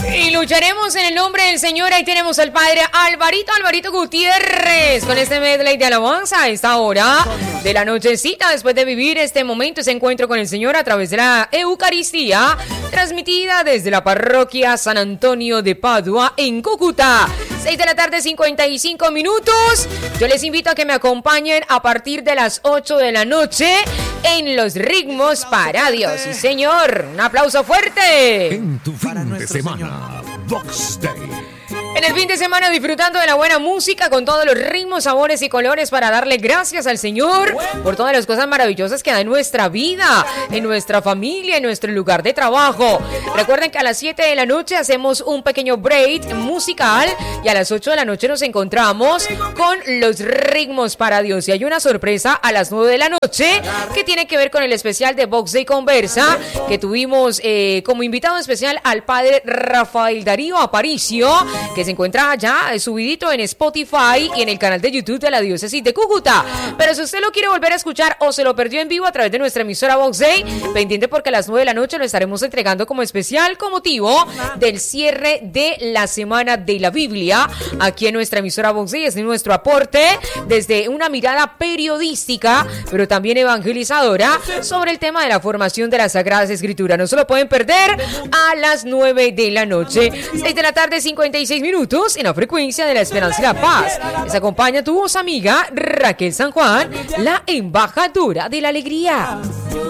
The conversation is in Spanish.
Y lucharemos en el nombre del Señor. Ahí tenemos al Padre Alvarito Gutiérrez con este medley de alabanza a esta hora de la nochecita, después de vivir este momento, ese encuentro con el Señor a través de la Eucaristía, transmitida desde la parroquia San Antonio de Padua en Cúcuta. 6 de la tarde, 55 minutos. Yo les invito a que me acompañen a partir de las 8 de la noche en los ritmos para Dios. Sí, señor. Un aplauso fuerte. En tu fin de semana, Box Day. En el fin de semana disfrutando de la buena música con todos los ritmos, sabores y colores para darle gracias al Señor por todas las cosas maravillosas que da en nuestra vida, en nuestra familia, en nuestro lugar de trabajo. Recuerden que a las 7 de la noche hacemos un pequeño break musical y a las 8 de la noche nos encontramos con los ritmos para Dios. Y hay una sorpresa a las 9 de la noche que tiene que ver con el especial de Box Day Conversa, que tuvimos como invitado especial al padre Rafael Darío Aparicio, que se encuentra ya subidito en Spotify y en el canal de YouTube de la Diócesis de Cúcuta. Pero si usted lo quiere volver a escuchar o se lo perdió en vivo a través de nuestra emisora Box Day, pendiente porque a las 9 de la noche lo estaremos entregando como especial con motivo del cierre de la Semana de la Biblia aquí en nuestra emisora Box Day. Es nuestro aporte desde una mirada periodística, pero también evangelizadora sobre el tema de la formación de las Sagradas Escrituras. No se lo pueden perder a las 9 de la noche. 6 de la tarde, 56 minutos en la frecuencia de la esperanza y la paz. Les acompaña tu voz amiga Raquel San Juan, la embajadora de la alegría.